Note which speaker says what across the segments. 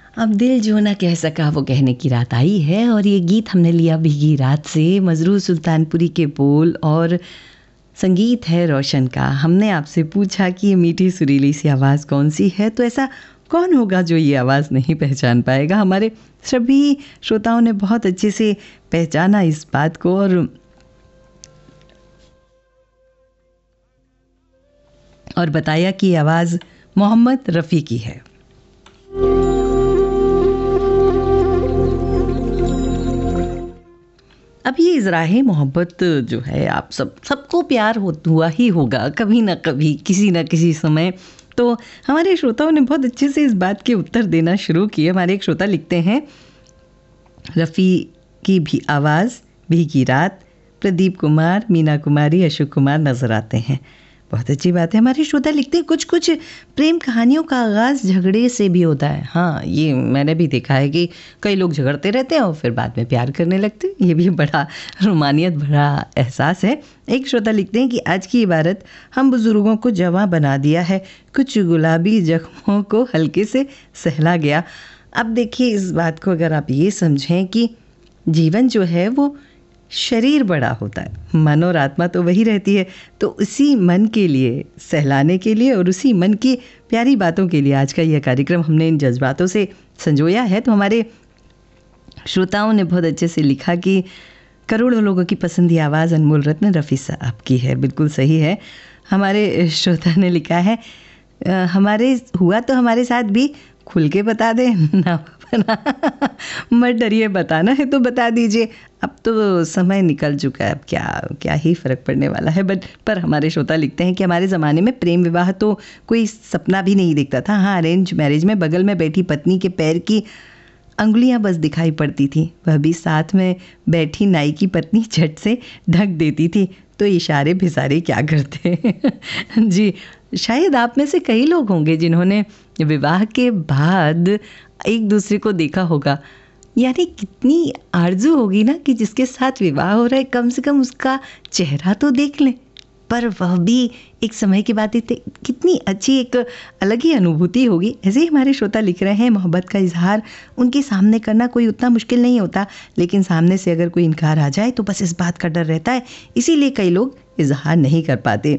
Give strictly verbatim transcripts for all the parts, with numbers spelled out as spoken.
Speaker 1: अब दिल जो ना कह सका वो कहने की रात आई है और ये गीत हमने लिया भीगी रात से। मजरू सुल्तानपुरी के बोल और संगीत है रोशन का। हमने आपसे पूछा कि ये मीठी सुरीली सी आवाज़ कौन सी है, तो ऐसा कौन होगा जो ये आवाज़ नहीं पहचान पाएगा। हमारे सभी श्रोताओं ने बहुत अच्छे से पहचाना इस बात को और और बताया कि ये आवाज़ मोहम्मद रफ़ी की है। अब ये इज़राहे मोहब्बत जो है, आप सब सबको प्यार हो हुआ ही होगा कभी ना कभी, किसी ना किसी समय। तो हमारे श्रोताओं ने बहुत अच्छे से इस बात के उत्तर देना शुरू किए। हमारे एक श्रोता लिखते हैं, रफ़ी की भी आवाज़, भीगी रात, प्रदीप कुमार, मीना कुमारी, अशोक कुमार नज़र आते हैं। बहुत अच्छी बात है। हमारे श्रोता लिखते हैं, कुछ कुछ प्रेम कहानियों का आगाज़ झगड़े से भी होता है। हाँ, ये मैंने भी देखा है कि कई लोग झगड़ते रहते हैं और फिर बाद में प्यार करने लगते हैं। ये भी बड़ा रोमानियत भरा एहसास है। एक श्रोता लिखते हैं कि आज की इबारत हम बुज़ुर्गों को जवां बना दिया है, कुछ गुलाबी जख्मों को हल्के से सहला गया। अब देखिए, इस बात को अगर आप ये समझें कि जीवन जो है वो शरीर बड़ा होता है, मन और आत्मा तो वही रहती है। तो उसी मन के लिए, सहलाने के लिए और उसी मन की प्यारी बातों के लिए आज का यह कार्यक्रम हमने इन जज्बातों से संजोया है। तो हमारे श्रोताओं ने बहुत अच्छे से लिखा कि करोड़ों लोगों की पसंदी आवाज़ अनमोल रत्न रफ़ी साहब की है। बिल्कुल सही है। हमारे श्रोता ने लिखा है, हमारे हुआ तो हमारे साथ भी, खुल के बता दें ना मत डरिए, बताना है तो बता दीजिए। अब तो समय निकल चुका है, अब क्या क्या ही फ़र्क पड़ने वाला है। बट पर हमारे श्रोता लिखते हैं कि हमारे ज़माने में प्रेम विवाह तो कोई सपना भी नहीं दिखता था। हाँ, अरेंज मैरिज में बगल में बैठी पत्नी के पैर की अंगुलियां बस दिखाई पड़ती थी, वह भी साथ में बैठी नाई की पत्नी झट से ढक देती थी, तो इशारे भिसारे क्या करते जी, शायद आप में से कई लोग होंगे जिन्होंने विवाह के बाद एक दूसरे को देखा होगा। यानी कितनी आरजू होगी ना कि जिसके साथ विवाह हो रहा है कम से कम उसका चेहरा तो देख लें। पर वह भी एक समय के बाद कितनी अच्छी एक अलग ही अनुभूति होगी। ऐसे ही हमारे श्रोता लिख रहे हैं, मोहब्बत का इजहार उनके सामने करना कोई उतना मुश्किल नहीं होता, लेकिन सामने से अगर कोई इनकार आ जाए तो बस इस बात का डर रहता है, इसीलिए कई लोग इजहार नहीं कर पाते।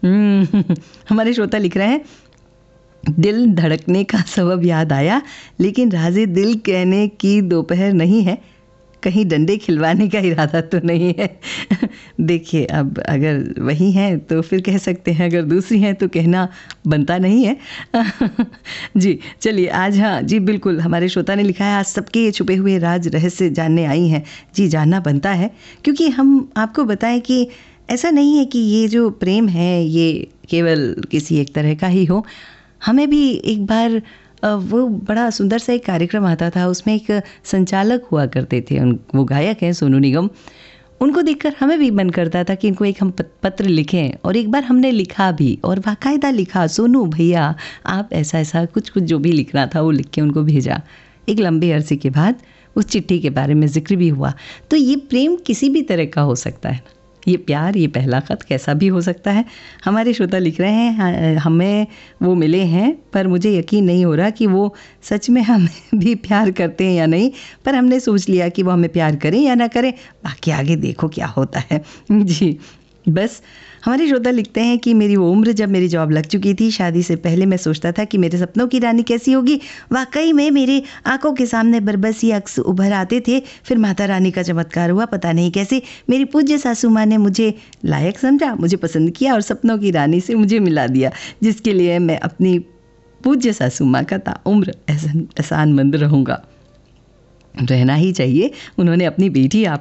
Speaker 1: हमारे श्रोता लिख रहे हैं, दिल धड़कने का सबब याद आया, लेकिन राज़े दिल कहने की दोपहर नहीं है, कहीं डंडे खिलवाने का इरादा तो नहीं है। देखिए, अब अगर वही हैं तो फिर कह सकते हैं, अगर दूसरी हैं तो कहना बनता नहीं है। जी चलिए, आज हाँ जी बिल्कुल, हमारे श्रोता ने लिखा है, आज सबके ये छुपे हुए राज रहस्य जानने आई हैं। जी, जानना बनता है, क्योंकि हम आपको बताएं कि ऐसा नहीं है कि ये जो प्रेम है ये केवल किसी एक तरह का ही हो। हमें भी एक बार वो बड़ा सुंदर सा एक कार्यक्रम आता था, उसमें एक संचालक हुआ करते थे, उन वो गायक हैं सोनू निगम। उनको देखकर हमें भी मन करता था कि इनको एक हम पत्र लिखें, और एक बार हमने लिखा भी, और बाकायदा लिखा, सोनू भैया आप ऐसा ऐसा कुछ कुछ जो भी लिखना था वो लिख के उनको भेजा। एक लंबे अरसे के बाद उस चिट्ठी के बारे में जिक्र भी हुआ। तो ये प्रेम किसी भी तरह का हो सकता है, ये प्यार, ये पहला ख़त कैसा भी हो सकता है। हमारे श्रोता लिख रहे हैं, हमें वो मिले हैं पर मुझे यकीन नहीं हो रहा कि वो सच में हमें भी प्यार करते हैं या नहीं, पर हमने सोच लिया कि वो हमें प्यार करें या ना करें, बाकी आगे देखो क्या होता है। जी बस। हमारे श्रोता लिखते हैं कि मेरी वो उम्र जब मेरी जॉब लग चुकी थी, शादी से पहले मैं सोचता था कि मेरे सपनों की रानी कैसी होगी। वाकई में मेरी आंखों के सामने बरबसी अक्स उभर आते थे। फिर माता रानी का चमत्कार हुआ, पता नहीं कैसे मेरी पूज्य सासू माँ ने मुझे लायक समझा, मुझे पसंद किया और सपनों की रानी से मुझे मिला दिया, जिसके लिए मैं अपनी पूज्य सासू माँ का ताउम्र एहसानमंद रहूँगा। रहना ही चाहिए। उन्होंने अपनी बेटी आप